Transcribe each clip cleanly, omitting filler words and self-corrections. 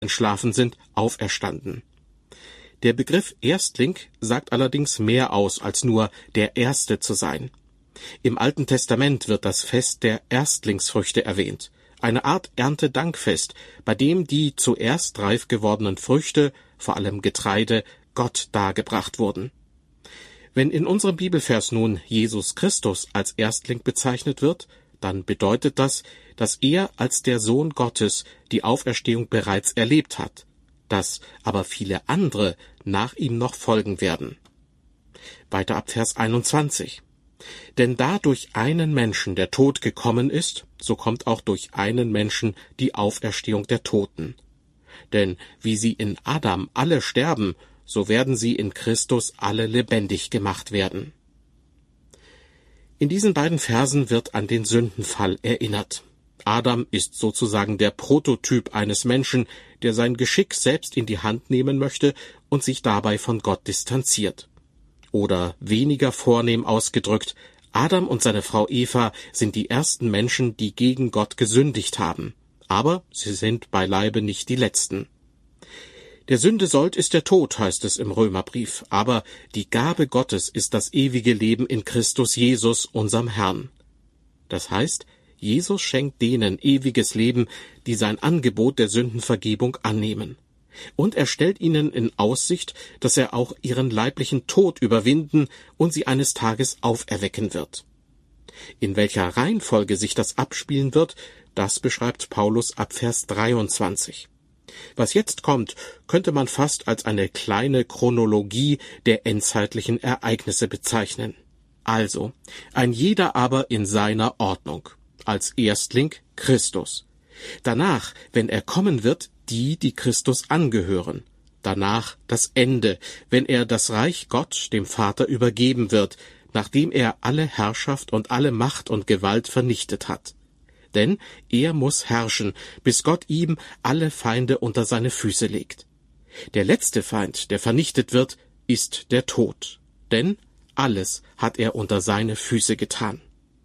entschlafen sind, auferstanden. Der Begriff Erstling sagt allerdings mehr aus, als nur der Erste zu sein. Im Alten Testament wird das Fest der Erstlingsfrüchte erwähnt, eine Art Erntedankfest, bei dem die zuerst reif gewordenen Früchte, vor allem Getreide, Gott dargebracht wurden. Wenn in unserem Bibelvers nun Jesus Christus als Erstling bezeichnet wird, dann bedeutet das, dass er als der Sohn Gottes die Auferstehung bereits erlebt hat, dass aber viele andere nach ihm noch folgen werden. Weiter ab Vers 21. Denn da durch einen Menschen der Tod gekommen ist, so kommt auch durch einen Menschen die Auferstehung der Toten. Denn wie sie in Adam alle sterben, so werden sie in Christus alle lebendig gemacht werden. In diesen beiden Versen wird an den Sündenfall erinnert. Adam ist sozusagen der Prototyp eines Menschen, der sein Geschick selbst in die Hand nehmen möchte und sich dabei von Gott distanziert. Oder weniger vornehm ausgedrückt, Adam und seine Frau Eva sind die ersten Menschen, die gegen Gott gesündigt haben. Aber sie sind beileibe nicht die letzten. Der Sünde Sold ist der Tod, heißt es im Römerbrief, aber die Gabe Gottes ist das ewige Leben in Christus Jesus, unserem Herrn. Das heißt, Jesus schenkt denen ewiges Leben, die sein Angebot der Sündenvergebung annehmen. Und er stellt ihnen in Aussicht, dass er auch ihren leiblichen Tod überwinden und sie eines Tages auferwecken wird. In welcher Reihenfolge sich das abspielen wird, das beschreibt Paulus ab Vers 23. Was jetzt kommt, könnte man fast als eine kleine Chronologie der endzeitlichen Ereignisse bezeichnen. Also, ein jeder aber in seiner Ordnung. Als Erstling Christus. Danach, wenn er kommen wird, die Christus angehören. Danach das Ende, wenn er das Reich Gott, dem Vater, übergeben wird, nachdem er alle Herrschaft und alle Macht und Gewalt vernichtet hat. Denn er muss herrschen, bis Gott ihm alle Feinde unter seine Füße legt. Der letzte Feind, der vernichtet wird, ist der Tod. Denn alles hat er unter seine Füße getan.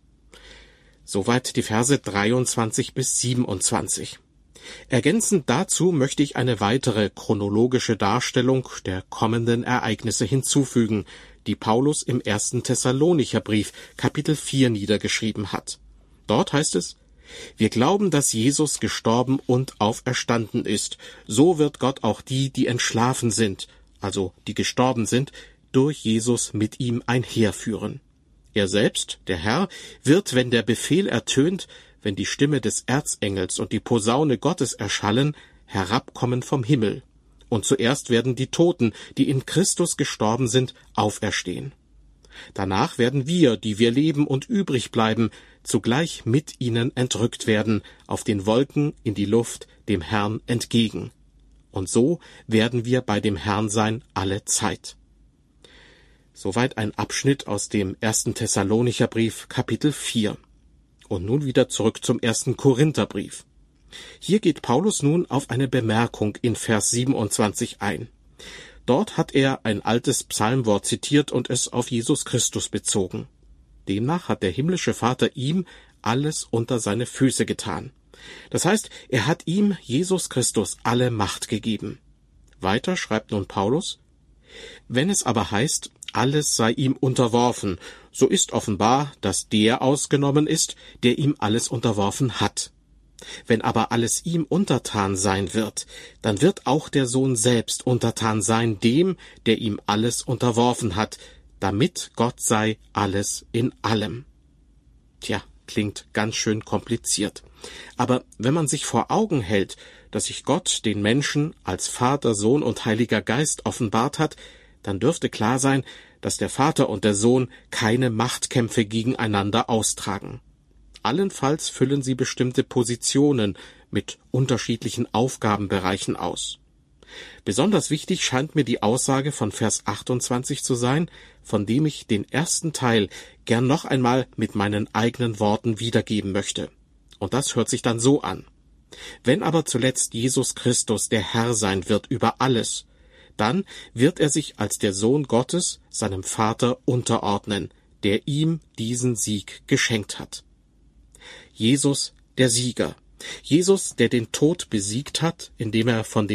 Soweit die Verse 23 bis 27. Ergänzend dazu möchte ich eine weitere chronologische Darstellung der kommenden Ereignisse hinzufügen, die Paulus im 1. Thessalonicher Brief, Kapitel 4 niedergeschrieben hat. Dort heißt es: Wir glauben, dass Jesus gestorben und auferstanden ist. So wird Gott auch die entschlafen sind, also die gestorben sind, durch Jesus mit ihm einherführen. Er selbst, der Herr, wird, wenn der Befehl ertönt, wenn die Stimme des Erzengels und die Posaune Gottes erschallen, herabkommen vom Himmel. Und zuerst werden die Toten, die in Christus gestorben sind, auferstehen. Danach werden wir, die wir leben und übrig bleiben, zugleich mit ihnen entrückt werden, auf den Wolken in die Luft, dem Herrn entgegen. Und so werden wir bei dem Herrn sein alle Zeit. Soweit ein Abschnitt aus dem 1. Thessalonicher Brief, Kapitel 4. Und nun wieder zurück zum 1. Korintherbrief. Hier geht Paulus nun auf eine Bemerkung in Vers 27 ein. Dort hat er ein altes Psalmwort zitiert und es auf Jesus Christus bezogen. Demnach hat der himmlische Vater ihm alles unter seine Füße getan. Das heißt, er hat ihm, Jesus Christus, alle Macht gegeben. Weiter schreibt nun Paulus: Wenn es aber heißt, alles sei ihm unterworfen, so ist offenbar, dass der ausgenommen ist, der ihm alles unterworfen hat. Wenn aber alles ihm untertan sein wird, dann wird auch der Sohn selbst untertan sein dem, der ihm alles unterworfen hat, damit Gott sei alles in allem. Tja, klingt ganz schön kompliziert. Aber wenn man sich vor Augen hält, dass sich Gott den Menschen als Vater, Sohn und Heiliger Geist offenbart hat, dann dürfte klar sein, dass der Vater und der Sohn keine Machtkämpfe gegeneinander austragen. Allenfalls füllen sie bestimmte Positionen mit unterschiedlichen Aufgabenbereichen aus. Besonders wichtig scheint mir die Aussage von Vers 28 zu sein, von dem ich den ersten Teil gern noch einmal mit meinen eigenen Worten wiedergeben möchte. Und das hört sich dann so an: Wenn aber zuletzt Jesus Christus der Herr sein wird über alles, dann wird er sich als der Sohn Gottes seinem Vater unterordnen, der ihm diesen Sieg geschenkt hat. Jesus, der Sieger, Jesus, der den Tod besiegt hat, indem er von